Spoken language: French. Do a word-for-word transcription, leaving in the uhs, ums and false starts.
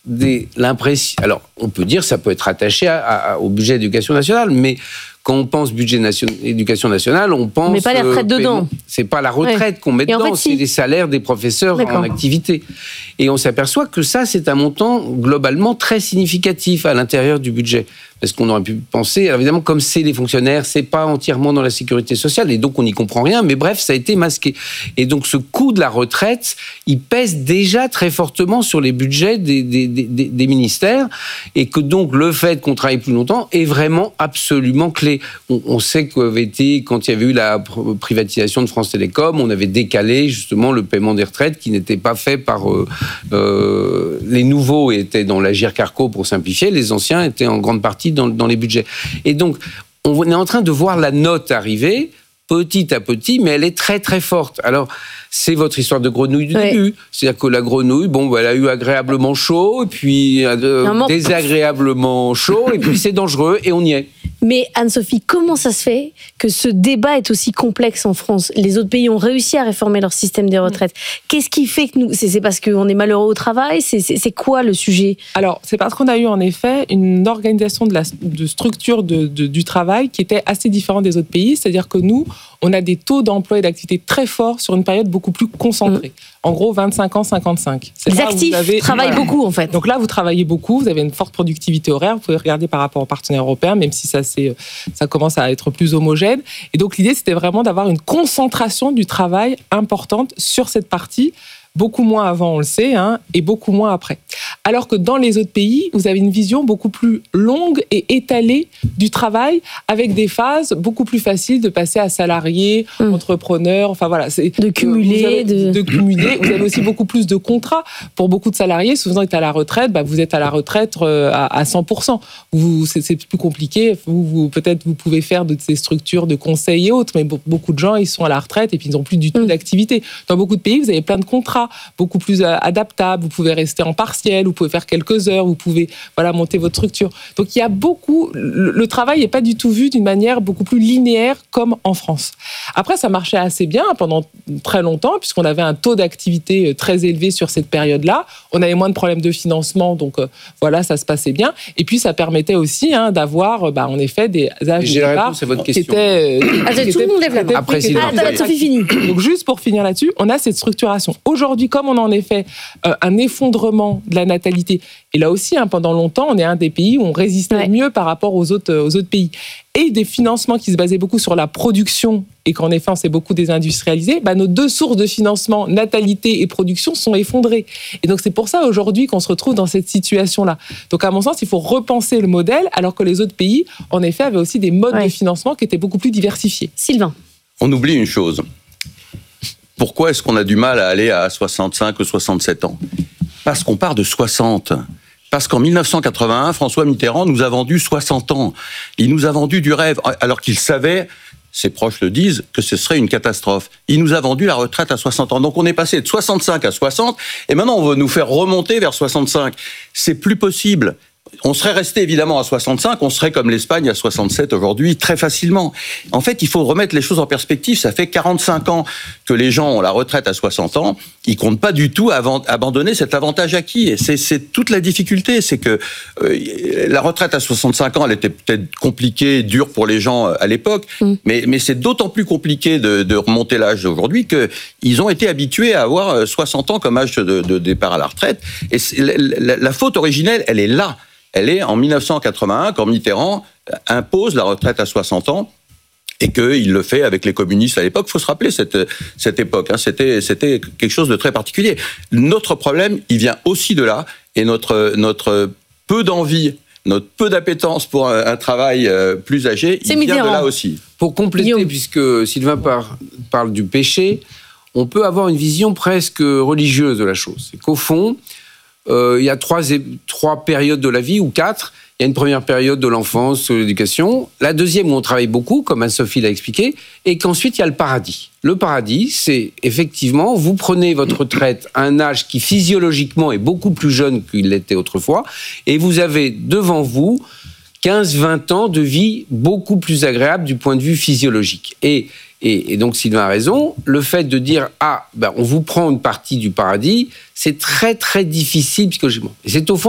des, l'impression... Alors, on peut dire que ça peut être attaché à, à, au budget d'éducation nationale, mais quand on pense budget nation, éducation nationale, on pense... On met pas les retraites euh, dedans. C'est pas la retraite ouais. qu'on met Et dedans, en fait, c'est si. les salaires des professeurs D'accord. en activité. Et on s'aperçoit que ça, c'est un montant globalement très significatif à l'intérieur du budget. Parce qu'on aurait pu penser, alors évidemment, comme c'est les fonctionnaires, c'est pas entièrement dans la sécurité sociale, et donc on n'y comprend rien, mais bref, ça a été masqué. Et donc ce coût de la retraite, il pèse déjà très fortement sur les budgets des, des, des, des ministères, et que donc le fait qu'on travaille plus longtemps est vraiment absolument clé. On, on sait qu'avait été, quand il y avait eu la privatisation de France Télécom, on avait décalé justement le paiement des retraites qui n'était pas fait par... Euh, euh, les nouveaux étaient dans l'Agirc Arrco pour simplifier, les anciens étaient en grande partie Dans, dans les budgets. Et donc, on est en train de voir la note arriver, petit à petit, mais elle est très très forte. Alors, c'est votre histoire de grenouille du ouais. début. C'est-à-dire que la grenouille, bon, bah, elle a eu agréablement chaud, et puis euh, désagréablement chaud, et puis c'est dangereux, et on y est. Mais Anne-Sophie, comment ça se fait que ce débat est aussi complexe en France ? Les autres pays ont réussi à réformer leur système des retraites. Qu'est-ce qui fait que nous... C'est, c'est parce qu'on est malheureux au travail ? c'est, c'est, c'est quoi le sujet ? Alors, c'est parce qu'on a eu en effet une organisation de la de structure de, de, du travail qui était assez différente des autres pays. C'est-à-dire que nous, on a des taux d'emploi et d'activité très forts sur une période beaucoup plus concentrée. Mmh. En gros, vingt-cinq ans, cinquante-cinq. C'est Les actifs avez... travaillent voilà. beaucoup, en fait. Donc là, vous travaillez beaucoup, vous avez une forte productivité horaire. Vous pouvez regarder par rapport aux partenaires européens, même si ça, c'est, ça commence à être plus homogène. Et donc, l'idée, c'était vraiment d'avoir une concentration du travail importante sur cette partie. Beaucoup moins avant, on le sait, hein, et beaucoup moins après. Alors que dans les autres pays, vous avez une vision beaucoup plus longue et étalée du travail, avec des phases beaucoup plus faciles de passer à salarié, mmh. entrepreneur, enfin voilà. C'est, de cumuler. Avez, de... de cumuler. Vous avez aussi beaucoup plus de contrats. Pour beaucoup de salariés, si vous êtes à la retraite, bah, vous êtes à la retraite à, à cent pour cent. Vous, c'est, c'est plus compliqué. Vous, vous, peut-être vous pouvez faire de ces structures de conseil et autres, mais beaucoup de gens, ils sont à la retraite et puis ils n'ont plus du tout mmh. d'activité. Dans beaucoup de pays, vous avez plein de contrats beaucoup plus adaptable, vous pouvez rester en partiel, vous pouvez faire quelques heures, vous pouvez voilà, monter votre structure. Donc il y a beaucoup, le, le travail n'est pas du tout vu d'une manière beaucoup plus linéaire comme en France. Après, ça marchait assez bien pendant très longtemps, puisqu'on avait un taux d'activité très élevé sur cette période-là, on avait moins de problèmes de financement, donc euh, voilà, ça se passait bien, et puis ça permettait aussi hein, d'avoir, bah, en effet, des âges J'ai de la départ réponse à votre question. Qui étaient, euh, ah, qui tout le monde lève la main. Après, c'est ah, Sophie fini. Donc juste pour finir là-dessus, on a cette structuration. Aujourd'hui, comme on a en effet euh, un effondrement de la natalité, et là aussi, hein, pendant longtemps, on est un des pays où on résistait ouais. mieux par rapport aux autres, aux autres pays. Et des financements qui se basaient beaucoup sur la production, et qu'en effet, on s'est beaucoup désindustrialisé, bah, nos deux sources de financement, natalité et production, sont effondrées. Et donc, c'est pour ça, aujourd'hui, qu'on se retrouve dans cette situation-là. Donc, à mon sens, il faut repenser le modèle, alors que les autres pays, en effet, avaient aussi des modes ouais. de financement qui étaient beaucoup plus diversifiés. Sylvain. On oublie une chose. Pourquoi est-ce qu'on a du mal à aller à soixante-cinq ou soixante-sept ans ? Parce qu'on part de soixante. Parce qu'en dix-neuf cent quatre-vingt-un, François Mitterrand nous a vendu soixante ans. Il nous a vendu du rêve, alors qu'il savait, ses proches le disent, que ce serait une catastrophe. Il nous a vendu la retraite à soixante ans. Donc on est passé de soixante-cinq à soixante, et maintenant on veut nous faire remonter vers soixante-cinq. C'est plus possible. On serait resté évidemment à soixante-cinq, on serait comme l'Espagne à soixante-sept aujourd'hui, très facilement. En fait, il faut remettre les choses en perspective. Ça fait quarante-cinq ans que les gens ont la retraite à soixante ans. Ils comptent pas du tout avant, abandonner cet avantage acquis. Et c'est, c'est toute la difficulté. C'est que euh, la retraite à soixante-cinq ans, elle était peut-être compliquée, dure pour les gens à l'époque. Mmh. Mais, mais c'est d'autant plus compliqué de, de remonter l'âge d'aujourd'hui qu'ils ont été habitués à avoir soixante ans comme âge de, de départ à la retraite. Et la, la, la faute originelle, elle est là. Elle est en dix-neuf cent quatre-vingt-un, quand Mitterrand impose la retraite à soixante ans, et qu'il le fait avec les communistes à l'époque. Il faut se rappeler cette, cette époque, hein. c'était, c'était quelque chose de très particulier. Notre problème, il vient aussi de là, et notre, notre peu d'envie, notre peu d'appétence pour un, un travail plus âgé, c'est il vient Mitterrand. de là aussi. Pour compléter, Guillaume. Puisque Sylvain par, parle du péché, on peut avoir une vision presque religieuse de la chose. C'est qu'au fond, Euh, il y a trois, trois périodes de la vie, ou quatre. Il y a une première période de l'enfance, de l'éducation. La deuxième où on travaille beaucoup, comme Anne-Sophie l'a expliqué. Et qu'ensuite, il y a le paradis. Le paradis, c'est effectivement, vous prenez votre retraite à un âge qui physiologiquement est beaucoup plus jeune qu'il l'était autrefois. Et vous avez devant vous quinze vingt ans de vie beaucoup plus agréable du point de vue physiologique. Et, et, et donc Sylvain a raison, le fait de dire « Ah, ben, on vous prend une partie du paradis », c'est très très difficile psychologiquement. Et c'est au fond